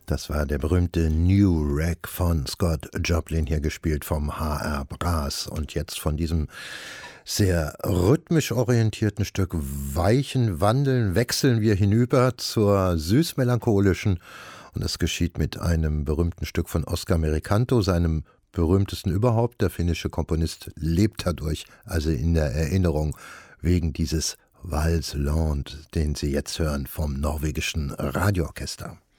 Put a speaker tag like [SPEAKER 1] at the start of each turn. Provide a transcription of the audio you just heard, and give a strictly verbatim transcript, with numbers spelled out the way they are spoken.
[SPEAKER 1] Das war der berühmte New Rag von Scott Joplin, hier gespielt vom H R Brass. Und jetzt von diesem sehr rhythmisch orientierten Stück Weichen, Wandeln, wechseln wir hinüber zur süß-melancholischen. Und das geschieht mit einem berühmten Stück von Oscar Mericanto, seinem berühmtesten überhaupt. Der finnische Komponist lebt dadurch, also in der Erinnerung, wegen dieses Vals Lente, den Sie jetzt hören vom norwegischen Radioorchester.